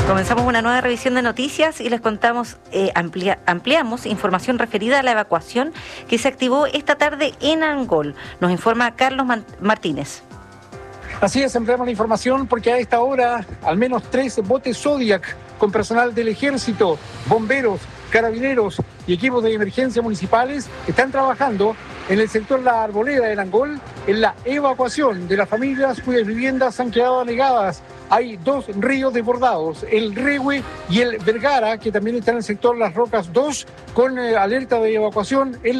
Comenzamos una nueva revisión de noticias y les contamos, ampliamos información referida a la evacuación que se activó esta tarde en Angol. Nos informa Carlos Martínez. Así es, ampliamos la información porque a esta hora al menos 3 botes Zodiac con personal del Ejército, bomberos, carabineros y equipos de emergencia municipales están trabajando en el sector La Arboleda de Angol en la evacuación de las familias cuyas viviendas han quedado anegadas. Hay 2 ríos desbordados, el Rehue y el Vergara, que también están en el sector Las Rocas 2, con alerta de evacuación.